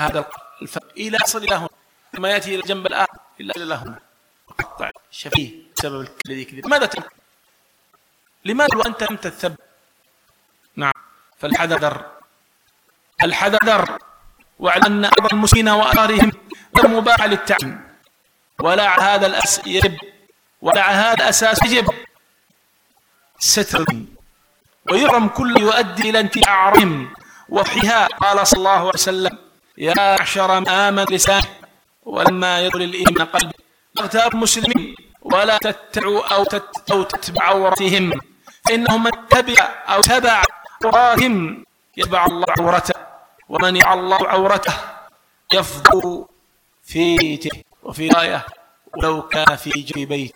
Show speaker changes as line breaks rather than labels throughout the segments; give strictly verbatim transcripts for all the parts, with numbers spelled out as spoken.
هذا الفم إلى يصل إلى هنا، ثم يأتي إلى جنب الآخر إلا إلى هنا، قطع شفيه بسبب الذي كذب. ماذا تم؟ لماذا وأنت لم تثبت؟ نعم، فالحذر الحذر، وعلى أن أرض المسلمين وأثارهم غير مباح للتعلم، ولا على هذا الأساس يجب ولا على هذا الأساس يجب ستر، ويرم كل يؤدي إلى انتفاع أعراضهم وفحها. قال صلى الله عليه وسلم: يا معشر من آمن لسانه ولما يدخل الإيمان قلبه اغتابوا المسلمين ولا تتبعوا أو, تت أو تتبع عورتهم، فإنهم من تبع أو تبع عورتهم يتبع الله عورته، ومن يعى الله عورته يفضل في بيته، وفي آية ولو كان في جوف بيت.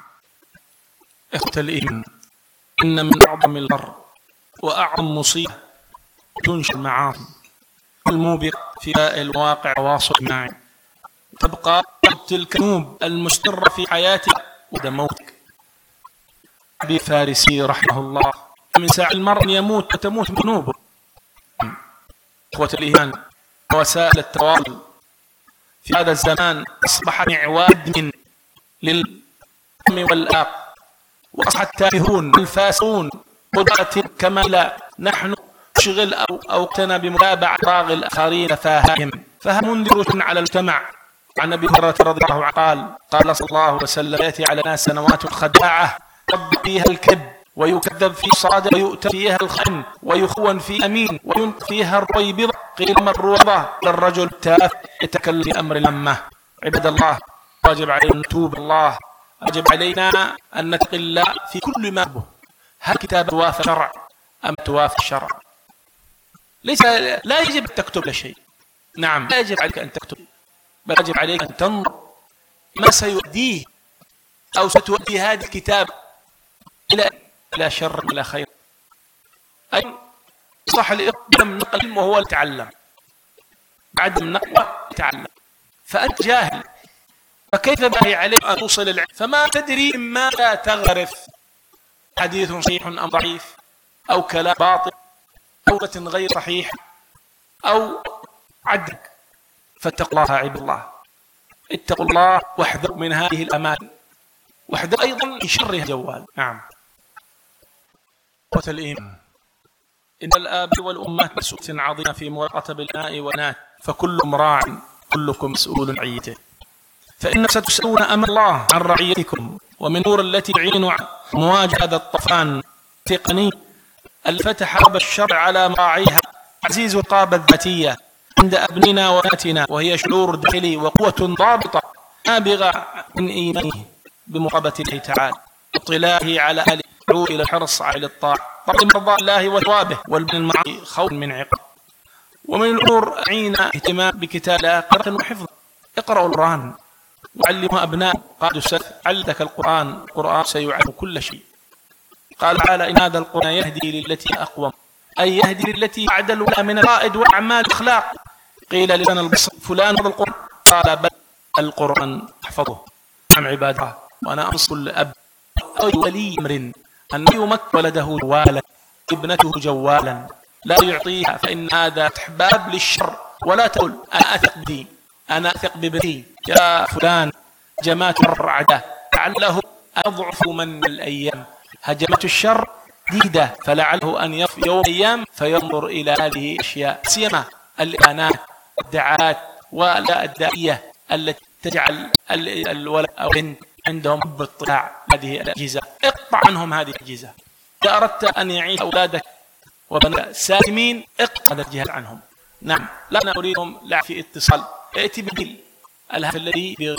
إخوة الإيمان، إن من أعظم الضر وأعظم مصيبة تنشئ المعاصي الموبقة في الواقع التواصل الاجتماعي، تبقى تلك الذنوب المستمرة في حياتك ودموتك. أبي فارسي رحمه الله: من ساعة المرء يموت وتموت ذنوبه. إخوة الإيمان، وسائل التواصل في هذا الزمان أصبحت معواد من للأم والآق، وأصبحت التافهون الفاسقون قدرة كما لا نحن نشغل أو أوقتنا بمتابعة فراغ الآخرين فاهم فهم منذر على المجتمع. عن أبي هريرة رضي الله عنه قال: قال صلى الله عليه وسلم: يأتي على ناس سنوات خداعة يصدق فيها الكذب ويكذب في صادق ويؤتى فيها الخن ويخون في أمين وينطق فيها الريبضة. قيل: ما الرويبضة؟ للرجل التافه يتكلم في أمر الأمة. عباد الله، واجب علينا أن نتوب الله، واجب علينا أن نتقي الله في كل ما به. هل كتاب توافق الشرع أم توافق الشرع؟ ليس لا يجب أن تكتب لشيء، نعم لا يجب عليك أن تكتب، بل يجب عليك أن تنظر ما سيؤديه أو ستؤدي هذا الكتاب إلى إلى شر إلى خير. أي صح الإقدام نقل وهو يتعلم، عدم نقل يتعلم. فأنت جاهل، فكيف باهي عليك أن توصل العلم فما تدري ماذا تغرف، حديث صحيح أم ضعيف، أو كلام باطل، أو غير صحيح، أو عدك. فاتقوا الله عباد الله، اتقوا الله واحذروا من هذه الأماكن، واحذروا أيضا من شر الجوال. نعم. قوة الإيمان، إن الآباء والأمهات مسؤولية عظيمة في مراقبة الأبناء والبنات، فكلكم راع كلكم مسؤول عن رعيته، فإن ستسألون أمام الله عن رعيتكم ومن نور التي تعين على مواجهة هذا الطوفان التقني الفتح باب الشر على مراعيها. عزيز الرقابة الذاتية عند أبننا وبناتنا، وهي شعور داخلي وقوة ضابطة نابغة من إيمانه بمراقبة الله تعالى واطلاعه على أهله، يدعو إلى الحرص على الطاعة، طلب مرضى الله وثوابه، والبن المعاصي خوف من عقاب. ومن الأمور عين اهتمام بكتاب الله قراءة وحفظ. اقرأوا القرآن وعلموا أبناء. قال السلف: علمك القرآن، القرآن سيعلم كل شيء. قال تعالى: إن هذا القرآن يهدي للتي أقوم، أي يهدي للتي أعدل من الرائد وأعمال الأخلاق. قيل لسان البصر: فلان هذا القرآن، قال: بل القرآن احفظه. نعم عباد الله، وأنا أنصح كل أب أو ولي أمر أن يمك ولده جوالا، ابنته جوالا، لا يعطيها، فإن هذا تحباب للشر. ولا تقول: أنا أثق بدي، أنا أثق ببنتي، يا فلان جماعة الرعدة لعله أضعف من الأيام، هجمة الشر جديدة، فلعله أن يوم الأيام فينظر إلى هذه الأشياء، سيما الإعلانات والدعايات والدائية التي تجعل الولد أو البنت عندهم حب اطلاع هذه الأجهزة. اقطع عنهم هذه الأجهزة. إذا أردت أن يعيش أولادك وبناتك سالمين، اقطع هذا الجهاز عنهم. نعم، لا أريدهم لا في اتصال، ائتي بديل الهاتف الذي